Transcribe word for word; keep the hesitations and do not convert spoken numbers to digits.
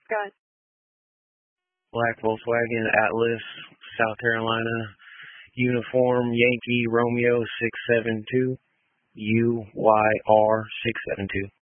Go ahead. Black Volkswagen Atlas, South Carolina, uniform Yankee Romeo six seven two, U Y R six seven two.